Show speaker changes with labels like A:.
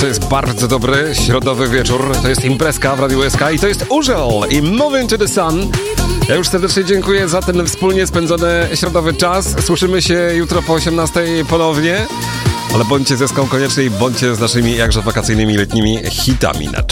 A: To jest bardzo dobry środowy wieczór. To jest imprezka w Radiu SK i to jest Urzel i Moving to the Sun. Ja już serdecznie dziękuję za ten wspólnie spędzony środowy czas. Słyszymy się jutro po 18:00 ponownie. Ale bądźcie ze SK koniecznie i bądźcie z naszymi jakże wakacyjnymi letnimi hitami na czas.